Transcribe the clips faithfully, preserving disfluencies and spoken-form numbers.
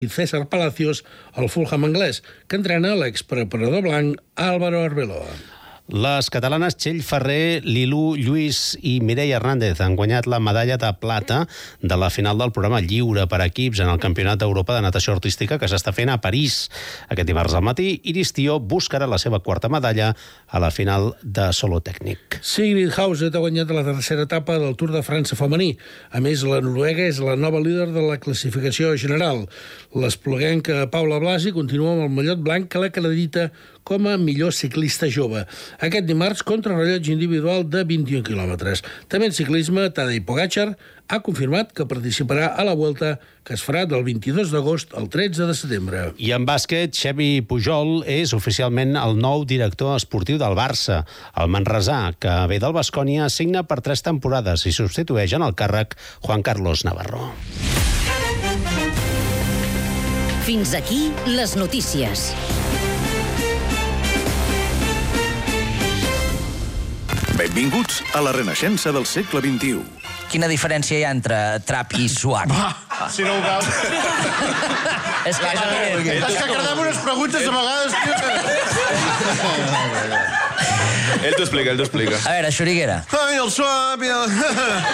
César Palacios al Fulham anglès, que entrena l'expreparador blanc Álvaro Arbeloa. Les catalanes Txell Ferrer, Lilú Lluís i Mireia Hernández han guanyat la medalla de plata de la final del programa lliure per equips en el Campionat d'Europa de Natació Artística que s'està fent a París. Aquest dimarts al matí, Iris Tió buscarà la seva quarta medalla a la final de solo tècnic. Sigrid Hauset ha guanyat la tercera etapa del Tour de França femení. A més, la noruega és la nova líder de la classificació general. L'espluguenca Paula Blasi continua amb el mallot blanc que l'acredita com a millor ciclista jove. Aquest dimarts, contrarellotge individual de vint-i-un quilòmetres. També en ciclisme, Tadej Pogačar ha confirmat que participarà a la Vuelta, que es farà del vint-i-dos d'agost al tretze de setembre. I en bàsquet, Xevi Pujol és oficialment el nou director esportiu del Barça. El manresà, que ve del Baskonia, signa per tres temporades i substitueix en el càrrec Juan Carlos Navarro. Fins aquí les notícies. Benvinguts a la renaixença del segle vint-i-u. Quina diferència hi ha entre trap i swag? Si no ho cal. És que és evident. És que cardem unes preguntes a vegades, tio. Ell t'ho explica, ell t'ho explica. A veure, Xuriguera. Ai, el swap i el...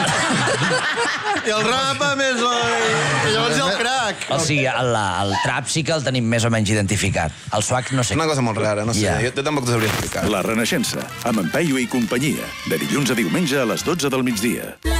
I el rap, a més, i llavors hi ha el crack. O sigui, el, el trap sí que el tenim més o menys identificat. El swag no sé. Una cosa molt rara, no sé. Ja. Jo, jo tampoc t'ho sabria explicar. La renaixença, amb en Peyu i companyia, de dilluns a diumenge a les dotze del migdia.